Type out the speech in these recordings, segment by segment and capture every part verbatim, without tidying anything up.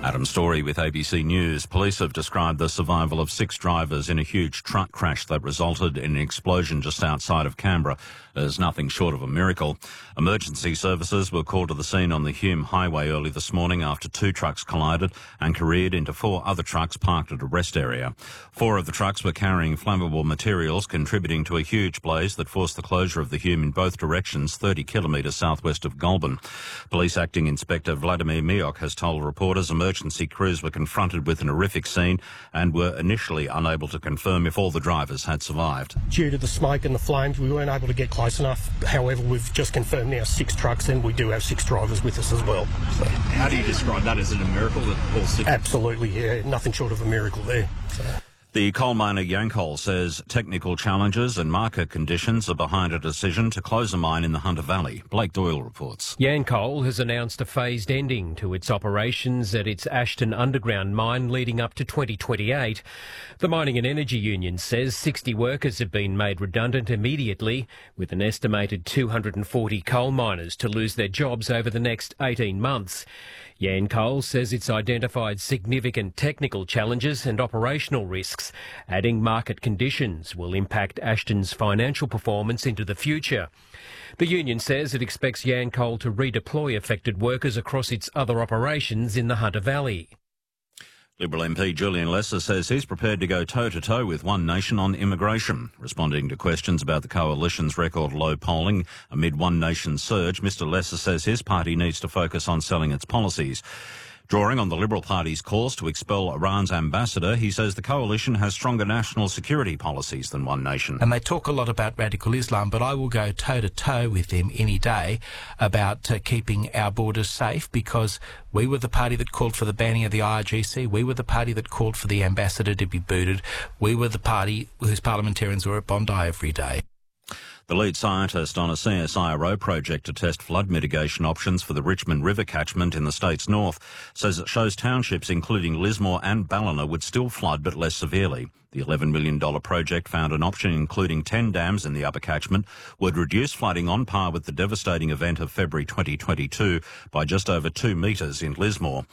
Adam Story with A B C News. Police have described the survival of six drivers in a huge truck crash that resulted in an explosion just outside of Canberra as nothing short of a miracle. Emergency services were called to the scene on the Hume Highway early this morning after two trucks collided and careered into four other trucks parked at a rest area. Four of the trucks were carrying flammable materials, contributing to a huge blaze that forced the closure of the Hume in both directions, thirty kilometres southwest of Goulburn. Police Acting Inspector Vladimir Miok has told reporters emergency crews were confronted with an horrific scene and were initially unable to confirm if all the drivers had survived. Due to the smoke and the flames, we weren't able to get close enough. However, we've just confirmed now six trucks, and we do have six drivers with us as well. So. How do you describe that? Is it a miracle that all six? Absolutely, yeah. Nothing short of a miracle there. So. The coal miner Yancoal says technical challenges and market conditions are behind a decision to close a mine in the Hunter Valley. Blake Doyle reports. Yancoal has announced a phased ending to its operations at its Ashton underground mine leading up to twenty twenty-eight. The Mining and Energy Union says sixty workers have been made redundant immediately, with an estimated two hundred forty coal miners to lose their jobs over the next eighteen months. Yancoal says it's identified significant technical challenges and operational risks, adding market conditions will impact Ashton's financial performance into the future. The union says it expects Yancoal to redeploy affected workers across its other operations in the Hunter Valley. Liberal M P Julian Lesser says he's prepared to go toe-to-toe with One Nation on immigration. Responding to questions about the coalition's record low polling amid One Nation's surge, Mr Lesser says his party needs to focus on selling its policies. Drawing on the Liberal Party's calls to expel Iran's ambassador, he says the coalition has stronger national security policies than One Nation. And they talk a lot about radical Islam, but I will go toe-to-toe with them any day about uh, keeping our borders safe, because we were the party that called for the banning of the I R G C. We were the party that called for the ambassador to be booted. We were the party whose parliamentarians were at Bondi every day. The lead scientist on a C S I R O project to test flood mitigation options for the Richmond River catchment in the state's north says it shows townships including Lismore and Ballina would still flood but less severely. The eleven million dollars project found an option including ten dams in the upper catchment would reduce flooding on par with the devastating event of February twenty twenty-two by just over two metres in Lismore.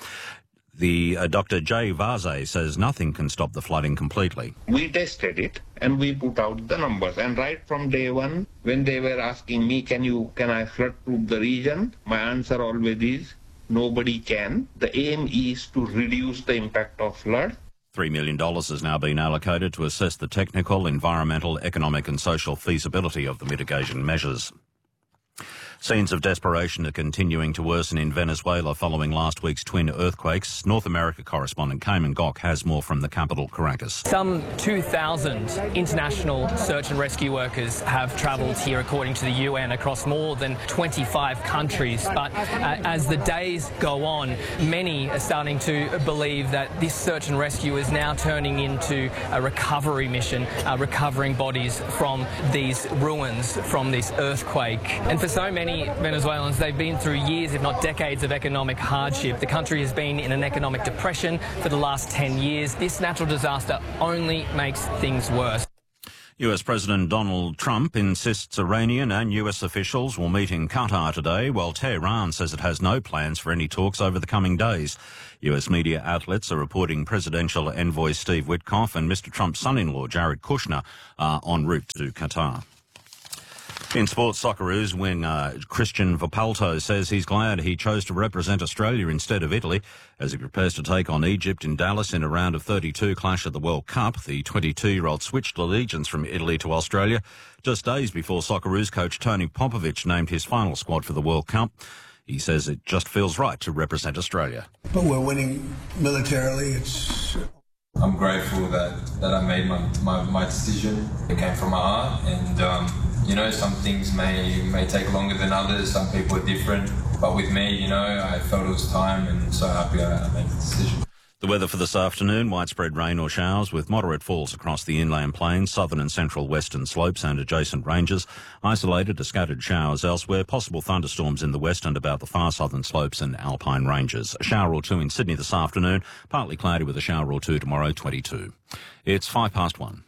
The uh, Doctor Jay Vase says nothing can stop the flooding completely. We tested it and we put out the numbers. And right from day one, when they were asking me, can you, can I flood-proof the region? My answer always is, nobody can. The aim is to reduce the impact of flood. Three million dollars has now been allocated to assess the technical, environmental, economic and social feasibility of the mitigation measures. Scenes of desperation are continuing to worsen in Venezuela following last week's twin earthquakes. North America correspondent Cayman Gok has more from the capital, Caracas. Some two thousand international search and rescue workers have travelled here, according to the U N, across more than twenty-five countries. But uh, as the days go on, many are starting to believe that this search and rescue is now turning into a recovery mission, uh, recovering bodies from these ruins, from this earthquake. And for so many Venezuelans, they've been through years, if not decades, of economic hardship. The country has been in an economic depression for the last ten years. This natural disaster only makes things worse. U S President Donald Trump insists Iranian and U S officials will meet in Qatar today, while Tehran says it has no plans for any talks over the coming days. U S media outlets are reporting presidential envoy Steve Witkoff and Mister Trump's son-in-law Jared Kushner are en route to Qatar. In sports, Socceroos winger Christian Vopalto says he's glad he chose to represent Australia instead of Italy as he prepares to take on Egypt in Dallas in a round of thirty-two clash at the World Cup. The twenty-two-year-old switched allegiance from Italy to Australia just days before Socceroos coach Tony Popovic named his final squad for the World Cup. He says it just feels right to represent Australia. But we're winning militarily. It's... I'm grateful that, that I made my, my, my decision. It came from my heart, and um, you know, some things may may take longer than others. Some people are different, but with me, you know, I felt it was time, and so happy I, I made the decision. The weather for this afternoon, widespread rain or showers with moderate falls across the inland plains, southern and central western slopes and adjacent ranges. Isolated to scattered showers elsewhere, possible thunderstorms in the west and about the far southern slopes and alpine ranges. A shower or two in Sydney this afternoon, partly cloudy with a shower or two tomorrow, twenty-two. It's five past one.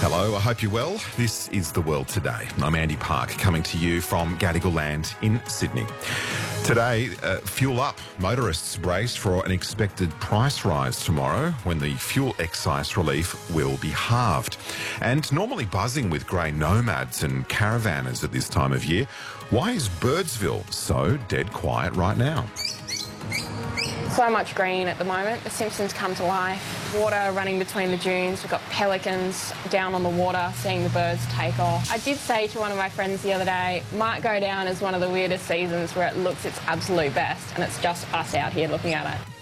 Hello, I hope you're well. This is The World Today. I'm Andy Park, coming to you from Gadigal Land in Sydney. Today, uh, fuel up. Motorists brace for an expected price rise tomorrow when the fuel excise relief will be halved. And normally buzzing with grey nomads and caravanners at this time of year, why is Birdsville so dead quiet right now? So much green at the moment. The Simpsons come to life. Water running between the dunes. We've got pelicans down on the water, seeing the birds take off. I did say to one of my friends the other day, might go down as one of the weirdest seasons where it looks its absolute best and it's just us out here looking at it.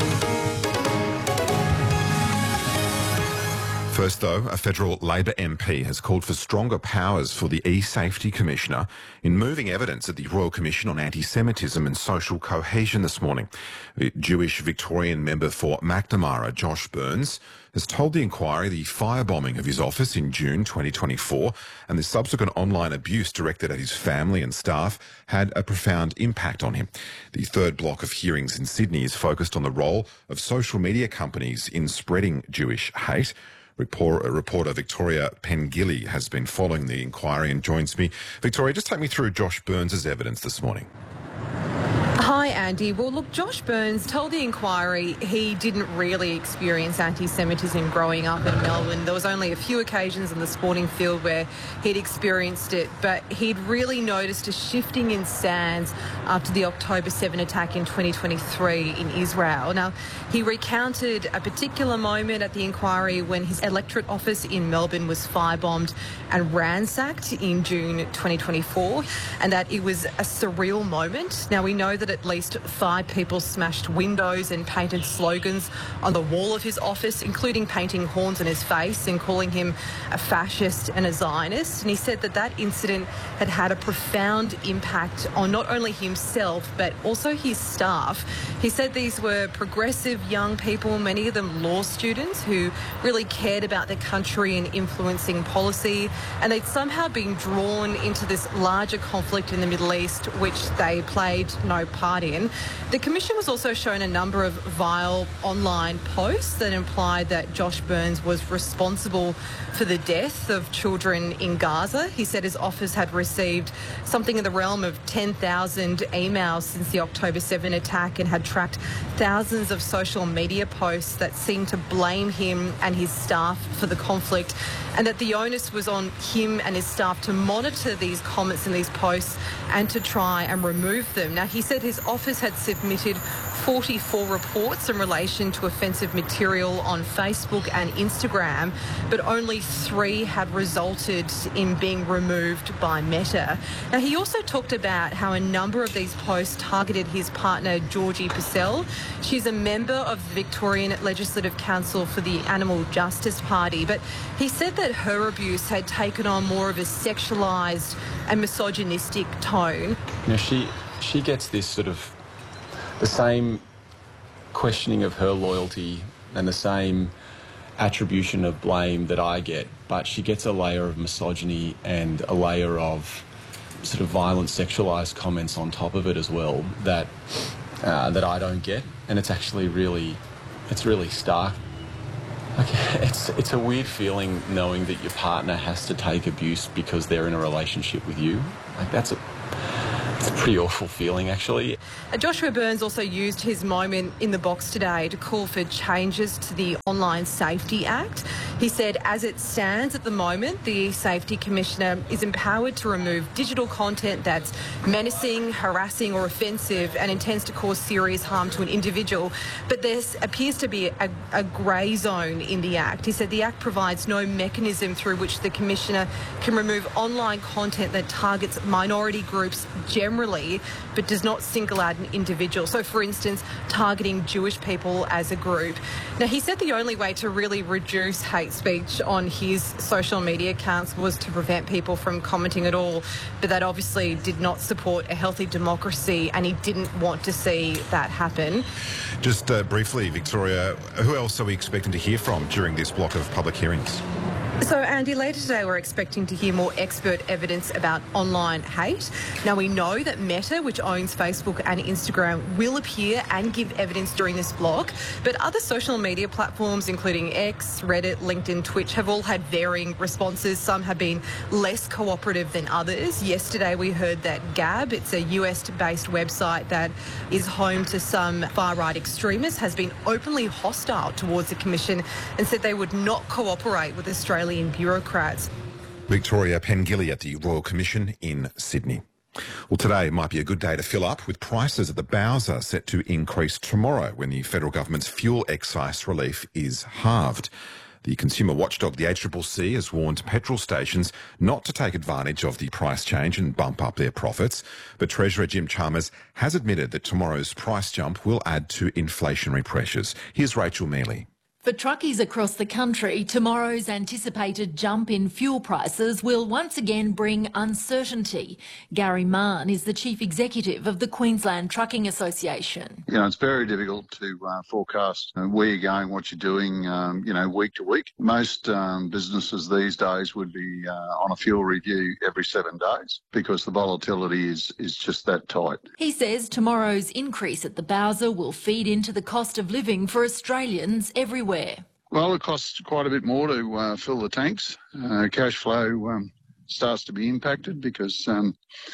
First, though, a federal Labor M P has called for stronger powers for the E-Safety Commissioner in moving evidence at the Royal Commission on Anti-Semitism and Social Cohesion this morning. The Jewish Victorian member for Macnamara, Josh Burns, has told the inquiry the firebombing of his office in June twenty twenty-four and the subsequent online abuse directed at his family and staff had a profound impact on him. The third block of hearings in Sydney is focused on the role of social media companies in spreading Jewish hate. Reporter, reporter Victoria Pengilly has been following the inquiry and joins me. Victoria, just take me through Josh Burns' evidence this morning. Hi, Andy. Well, look, Josh Burns told the inquiry he didn't really experience anti-Semitism growing up in Melbourne. There was only a few occasions on the sporting field where he'd experienced it, but he'd really noticed a shifting in sands after the October seventh attack in twenty twenty-three in Israel. Now, he recounted a particular moment at the inquiry when his electorate office in Melbourne was firebombed and ransacked in June twenty twenty-four, and that it was a surreal moment. Now, we know that at least five people smashed windows and painted slogans on the wall of his office, including painting horns on his face and calling him a fascist and a Zionist. And he said that that incident had had a profound impact on not only himself, but also his staff. He said these were progressive young people, many of them law students, who really cared about their country and influencing policy. And they'd somehow been drawn into this larger conflict in the Middle East, which they played no part in. The Commission was also shown a number of vile online posts that implied that Josh Burns was responsible for the death of children in Gaza. He said his office had received something in the realm of ten thousand emails since the October seventh attack and had tracked thousands of social media posts that seemed to blame him and his staff for the conflict, and that the onus was on him and his staff to monitor these comments and these posts and to try and remove them. Now, he said his office had submitted forty-four reports in relation to offensive material on Facebook and Instagram, but only three had resulted in being removed by Meta. Now, he also talked about how a number of these posts targeted his partner, Georgie Purcell. She's a member of the Victorian Legislative Council for the Animal Justice Party, but he said that her abuse had taken on more of a sexualised and misogynistic tone. You know, she she gets this sort of the same questioning of her loyalty and the same attribution of blame that I get, but she gets a layer of misogyny and a layer of sort of violent sexualised comments on top of it as well that uh, that I don't get, and it's actually really, it's really stark. Like, it's it's a weird feeling knowing that your partner has to take abuse because they're in a relationship with you. Like, that's a It's a pretty awful feeling, actually. Joshua Burns also used his moment in the box today to call for changes to the Online Safety Act. He said, as it stands at the moment, the Safety Commissioner is empowered to remove digital content that's menacing, harassing or offensive and intends to cause serious harm to an individual. But there appears to be a, a grey zone in the Act. He said the Act provides no mechanism through which the Commissioner can remove online content that targets minority groups generally, but does not single out an individual. So, for instance, targeting Jewish people as a group. Now, he said the only way to really reduce hate speech on his social media accounts was to prevent people from commenting at all, but that obviously did not support a healthy democracy, and he didn't want to see that happen. Just uh, briefly, Victoria, who else are we expecting to hear from during this block of public hearings? So, Andy, later today we're expecting to hear more expert evidence about online hate. Now, we know that Meta, which owns Facebook and Instagram, will appear and give evidence during this blog, but other social media platforms, including X, Reddit, LinkedIn, Twitch, have all had varying responses. Some have been less cooperative than others. Yesterday we heard that Gab, it's a U S-based website that is home to some far-right extremists, has been openly hostile towards the Commission and said they would not cooperate with Australia bureaucrats. Victoria Pengilly at the Royal Commission in Sydney. Well, today might be a good day to fill up, with prices at the Bowser set to increase tomorrow when the federal government's fuel excise relief is halved. The consumer watchdog, the A C C C, has warned petrol stations not to take advantage of the price change and bump up their profits. But Treasurer Jim Chalmers has admitted that tomorrow's price jump will add to inflationary pressures. Here's Rachel Mealy. For truckies across the country, tomorrow's anticipated jump in fuel prices will once again bring uncertainty. Gary Mann is the Chief Executive of the Queensland Trucking Association. You know, it's very difficult to uh, forecast uh, where you're going, what you're doing, um, you know, week to week. Most um, businesses these days would be uh, on a fuel review every seven days because the volatility is, is just that tight. He says tomorrow's increase at the Bowser will feed into the cost of living for Australians everywhere. Well, it costs quite a bit more to uh, fill the tanks. Uh, cash flow um, starts to be impacted because um,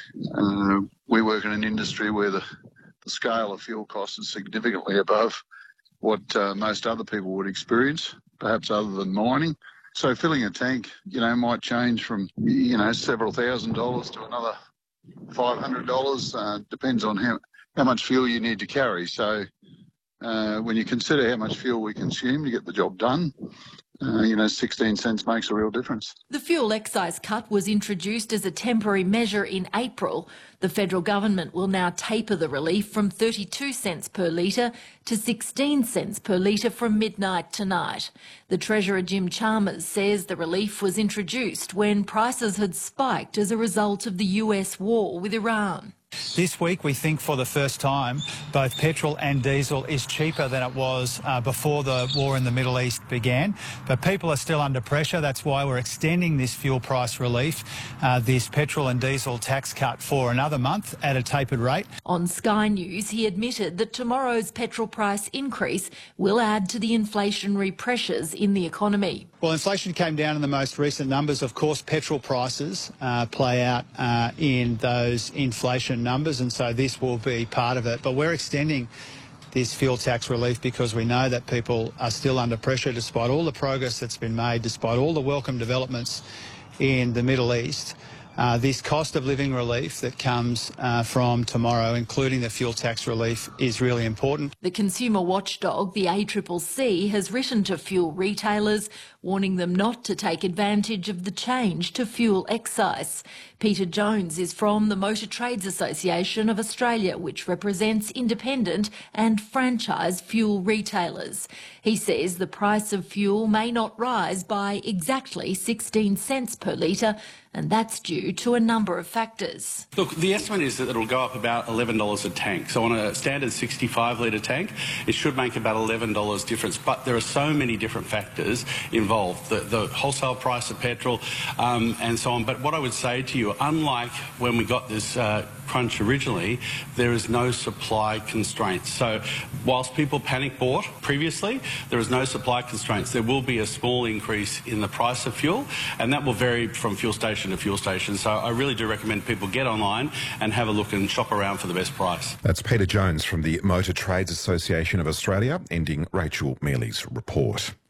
uh, we work in an industry where the, the scale of fuel costs is significantly above what uh, most other people would experience, perhaps other than mining. So filling a tank, you know, might change from, you know, several thousand dollars to another five hundred dollars. Uh, depends on how, how much fuel you need to carry. So Uh, when you consider how much fuel we consume to get the job done, uh, you know, sixteen cents makes a real difference. The fuel excise cut was introduced as a temporary measure in April. The federal government will now taper the relief from thirty-two cents per litre to sixteen cents per litre from midnight tonight. The Treasurer Jim Chalmers says the relief was introduced when prices had spiked as a result of the U S war with Iran. This week, we think for the first time, both petrol and diesel is cheaper than it was uh, before the war in the Middle East began. But people are still under pressure. That's why we're extending this fuel price relief, uh, this petrol and diesel tax cut for another month at a tapered rate. On Sky News, he admitted that tomorrow's petrol price increase will add to the inflationary pressures in the economy. Well, inflation came down in the most recent numbers. Of course, petrol prices uh, play out uh, in those inflation numbers, and so this will be part of it. But we're extending this fuel tax relief because we know that people are still under pressure despite all the progress that's been made, despite all the welcome developments in the Middle East. Uh, this cost of living relief that comes uh, from tomorrow, including the fuel tax relief, is really important. The consumer watchdog, the A C C C, has written to fuel retailers, warning them not to take advantage of the change to fuel excise. Peter Jones is from the Motor Trades Association of Australia, which represents independent and franchise fuel retailers. He says the price of fuel may not rise by exactly sixteen cents per litre, and that's due to a number of factors. Look, the estimate is that it'll go up about eleven dollars a tank. So on a standard sixty-five litre tank, it should make about eleven dollars difference. But there are so many different factors involved, the, the wholesale price of petrol um, and so on. But what I would say to you, unlike when we got this uh, crunch originally, there is no supply constraints. So whilst people panic bought previously, there is no supply constraints. There will be a small increase in the price of fuel, and that will vary from fuel station to fuel station. So I really do recommend people get online and have a look and shop around for the best price. That's Peter Jones from the Motor Trades Association of Australia, ending Rachel Mealy's report.